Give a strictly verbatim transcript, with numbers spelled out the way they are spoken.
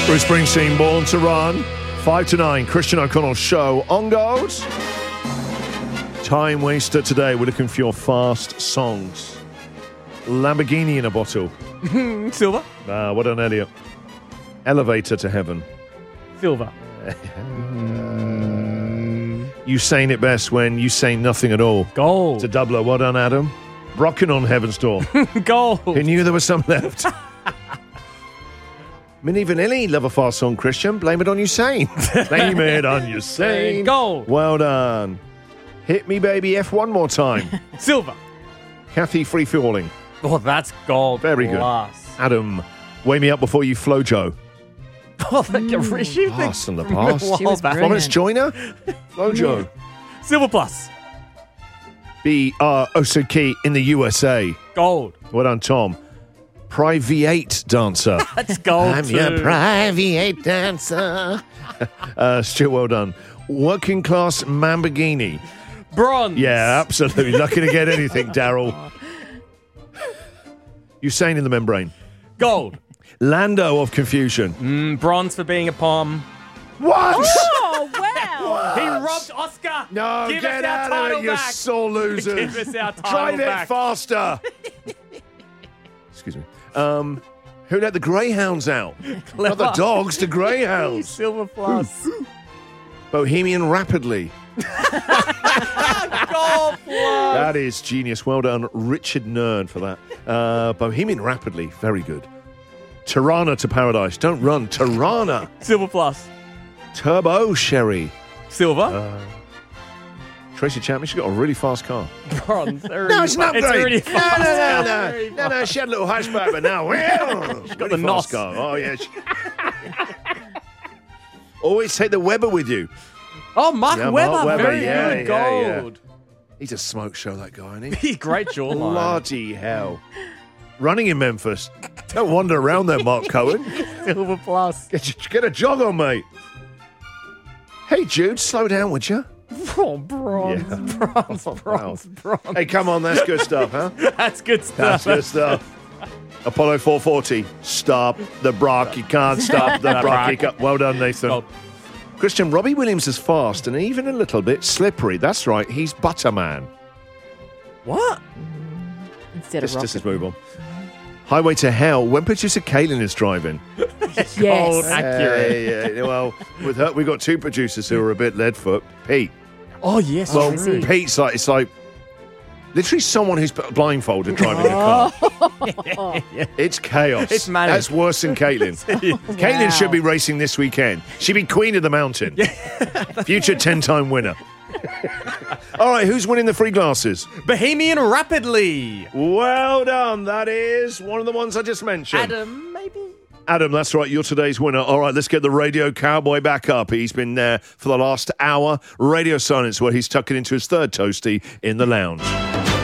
Bruce Springsteen, Born to Run. Five to nine, Christian O'Connell show on goes. Time waster today. We're looking for your fast songs. Lamborghini in a bottle. Silver. Ah, what an Elliot. Elevator to heaven. Silver. You saying it best when you say nothing at all. Gold. It's a doubler. Well done, Adam. Rocking on heaven's door. Gold. Who knew there was some left? Minnie Vanilli, love a fast song, Christian. Blame it on Usain. Blame it on Usain. Gold. Well done. Hit me, baby, F one more time. Silver. Kathy, free falling. Oh, that's gold. Very good. Plus. Adam, weigh me up before you flow, Joe. Oh, that mm. she Pass in the past. She was brilliant. Florence Joyner, flow, Joe. Silver plus. B R Osaki in the U S A. Gold. Well done, Tom. Private dancer. That's gold. I'm too. your private dancer. uh, Stuart, well done. Working class Lamborghini. Bronze. Yeah, absolutely. Lucky to get anything, Daryl. Usain in the membrane. Gold. Lando of confusion. Mm, bronze for being a pom. What? Oh, wow. He robbed Oscar. No, Give get us our out title of it, you back. sore losers. Give us our title Drive back. it faster. Excuse me. Um, who let the greyhounds out? Not the dogs, the greyhounds. Silver plus. Bohemian Rapidly. Gold plus. That is genius. Well done, Richard Nern, for that. Uh, Bohemian Rapidly, very good. Tirana to Paradise. Don't run. Tirana. Silver plus. Turbo Sherry. Silver. Uh, Tracy Chapman, she's got a really fast car. Bronze. No, it's not It's great. really no, fast. no, no, Very no. No, no, she had a little hatchback, but now, well, she's got the the nos. fast car. Oh, yeah. She... Always take the Weber with you. Oh, Mark Yeah, Webber. Mark Webber, Very yeah, good. yeah, yeah. Gold. He's a smoke show, that guy, isn't he? He's great jawline. Bloody hell. Running in Memphis. Don't wander around there, Mark Cohen. Silver plus. Get, your- get a jog on, mate. Hey, Jude, slow down, would you? Oh, bronze. Yeah. Bronze. Bronze. Bronze. Hey, come on, that's good stuff, huh? That's good stuff. That's good stuff. Apollo four forty. Stop the Brock. You can't stop the Brock. You can't- Well done, Nathan. Gold. Christian, Robbie Williams is fast and even a little bit slippery. That's right. He's Butterman. What? Instead Just, of just rocket. let's move on. Highway to Hell. When producer Caitlin is driving. Yes. Gold. Accurate. Yeah, yeah. Well, with her, we've got two producers who are a bit lead-foot. Pete. Oh, yes. Well, true. Pete's like, it's like literally someone who's blindfolded driving a car. It's chaos. It's manic. That's worse than Caitlin. Caitlin Wow. should be racing this weekend. She'd be queen of the mountain. Future ten-time winner. All right, who's winning the free glasses? Bohemian Rapidly. Well done. That is one of the ones I just mentioned. Adam, maybe? Adam, that's right. You're today's winner. All right, let's get the radio cowboy back up. He's been there for the last hour. Radio silence where he's tucking into his third toasty in the lounge.